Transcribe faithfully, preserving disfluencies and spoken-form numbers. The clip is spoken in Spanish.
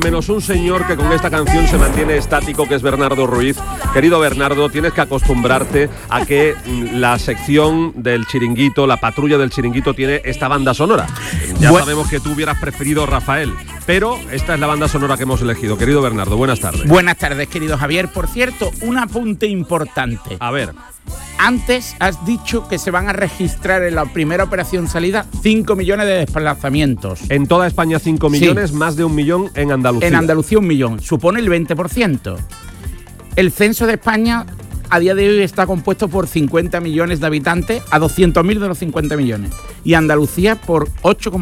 menos un señor que con esta canción se mantiene estático, que es Bernardo Ruiz. Querido Bernardo, tienes que acostumbrarte a que la sección del Chiringuito, la patrulla del Chiringuito, tiene esta banda sonora. Ya Bu- sabemos que tú hubieras preferido Rafael, pero esta es la banda sonora que hemos elegido. Querido Bernardo, buenas tardes. Buenas tardes, querido Javier. Por cierto, un apunte importante. A ver. Antes has dicho que se van a registrar en la primera operación salida cinco millones de desplazamientos. En toda España cinco millones, sí. Más de un millón en Andalucía. En Andalucía un millón, supone el veinte por ciento. El censo de España a día de hoy está compuesto por cincuenta millones de habitantes a doscientos mil de los cincuenta millones. Y Andalucía por ocho